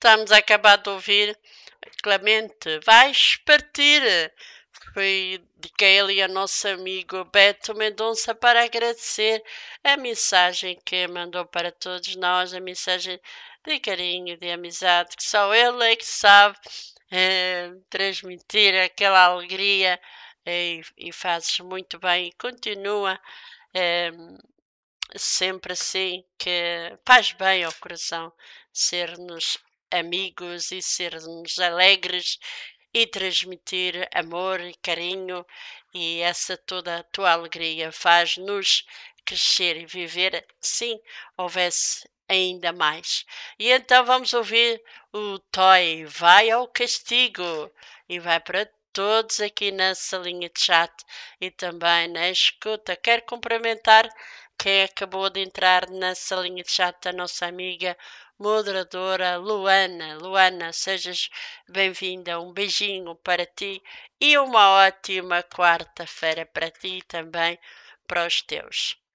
Estamos a acabar de ouvir Clemente, vais partir. Dediquei ali ao nosso amigo Beto Mendonça para agradecer a mensagem que mandou para todos nós, a mensagem de carinho, de amizade, que só ele é que sabe transmitir aquela alegria e fazes muito bem e continua eh, sempre assim, que faz bem ao coração sermos amigos e sermos alegres e transmitir amor e carinho e essa toda a tua alegria faz-nos crescer e viver, sim, houvesse ainda mais. E então vamos ouvir o Toy Vai ao Castigo e vai para todos aqui na salinha de chat e também na escuta. Quero cumprimentar quem acabou de entrar na salinha de chat, a nossa amiga moderadora Luana. Luana, sejas bem-vinda, um beijinho para ti e uma ótima quarta-feira para ti e também para os teus.